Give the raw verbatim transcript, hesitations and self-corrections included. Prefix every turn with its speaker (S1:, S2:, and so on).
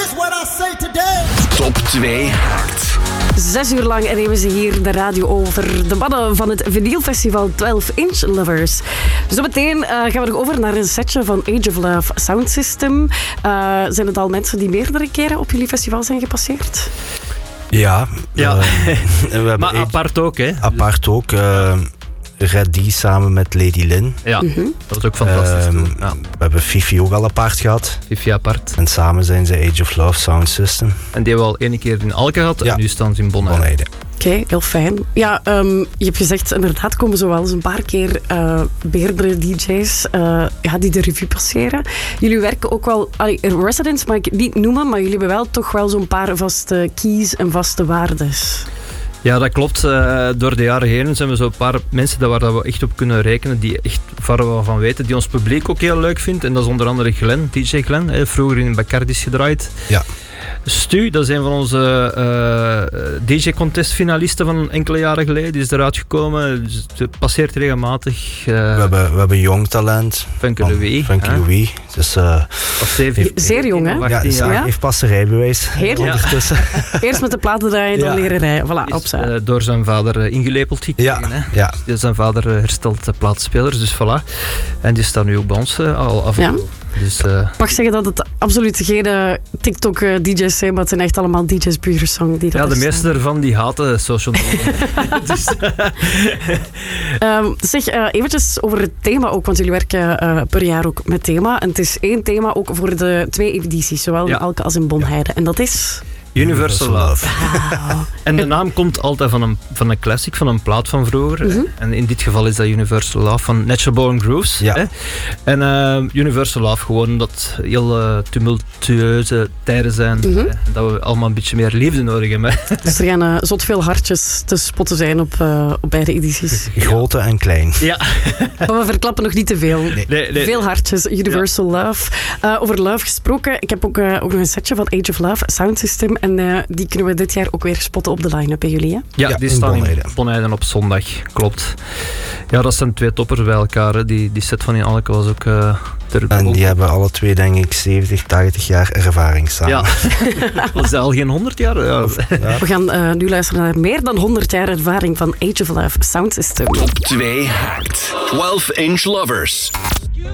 S1: Here's what I say today.
S2: Top twee Haakt.
S3: Zes uur lang nemen ze hier de radio over. De mannen van het vinylfestival twaalf inch Lovers. Zometeen uh, gaan we nog over naar een setje van Age of Love Sound System. Uh, zijn het al mensen die meerdere keren op jullie festival zijn gepasseerd?
S4: Ja.
S5: ja.
S4: Uh,
S5: maar apart ook, hè?
S4: Apart ook. Uh, Red D samen met Lady Lynn.
S5: Ja, mm-hmm. Dat was ook fantastisch. Uh, ja.
S4: We hebben Fifi ook al apart gehad.
S5: Fifi apart.
S4: En samen zijn ze Age of Love Sound System.
S5: En die hebben we al één keer in Alke gehad ja. En nu staan ze in Bonheide.
S4: Bonheide.
S3: Oké, okay, heel fijn. Ja, um, je hebt gezegd, inderdaad komen zo wel eens een paar keer uh, meerdere D J's uh, ja, die de revue passeren. Jullie werken ook wel, allee, residents mag ik het niet noemen, maar jullie hebben wel toch wel zo'n paar vaste keys en vaste waardes.
S5: Ja, dat klopt. Uh, door de jaren heen zijn we zo'n paar mensen daar waar we echt op kunnen rekenen, die echt waar we van weten, die ons publiek ook heel leuk vindt. En dat is onder andere Glenn, D J Glenn, hè, vroeger in Bacardis gedraaid.
S4: Ja.
S5: Stu, dat is een van onze uh, D J-contest-finalisten van enkele jaren geleden. Die is eruit gekomen, dus het passeert regelmatig. Uh,
S4: we, hebben, we hebben jong talent.
S5: Funky Louis.
S4: Funky Louis. Dus, uh,
S3: heeft, Zeer jong, hè?
S4: Ja, dus, ja. heeft pas een rijbewijs.
S3: Heerlijk.
S4: Ondertussen.
S3: Eerst met de platen draaien, dan ja. leren rijden. Voilà,
S5: is uh, door zijn vader uh, ingelepeld gekregen.
S4: Ja.
S5: Hè?
S4: Ja.
S5: Dus zijn vader uh, herstelt de plaatspelers, dus voilà. En die staat nu ook bij ons uh, al af en toe. Ja. Dus, uh...
S3: Ik mag zeggen dat het absoluut geen uh, TikTok-D J's zijn, maar het zijn echt allemaal D J's pure song. Die dat
S5: ja, de meeste ervan die haten social media. dus,
S3: um, zeg, uh, eventjes over het thema ook, want jullie werken uh, per jaar ook met thema. En het is één thema ook voor de twee edities, zowel ja. in Alke als in Bonheide. En dat is...
S5: Universal Love.
S3: Wow.
S5: En de naam komt altijd van een, van een classic, van een plaat van vroeger. Mm-hmm. En in dit geval is dat Universal Love van Natural Born Grooves.
S4: Ja.
S5: Hè? En uh, Universal Love gewoon omdat het heel uh, tumultueuze tijden zijn. Mm-hmm. En dat we allemaal een beetje meer liefde nodig hebben.
S3: Dus er gaan uh, zot veel hartjes te spotten zijn op, uh, op beide edities.
S4: Grote en klein.
S5: Ja.
S3: Maar we verklappen nog niet te veel.
S4: Nee.
S5: Nee, nee.
S3: Veel hartjes, Universal ja. Love. Uh, over Love gesproken, ik heb ook, uh, ook nog een setje van Age of Love Sound System. En uh, die kunnen we dit jaar ook weer spotten op de line-up bij jullie, hè?
S5: Ja,
S4: ja
S5: die
S4: in
S5: staan
S4: Bonheide.
S5: in Bonheide op zondag, klopt. Ja, dat zijn twee toppers bij elkaar. Hè. Die, die set van in Alke was ook... Uh,
S4: en die hebben alle twee, denk ik, zeventig, tachtig jaar ervaring samen.
S5: Ja. Was dat al geen honderd jaar? Ja.
S3: Ja. We gaan uh, nu luisteren naar meer dan honderd jaar ervaring van Age of Love Sound System.
S2: Top twee Haakt. twaalf inch Lovers.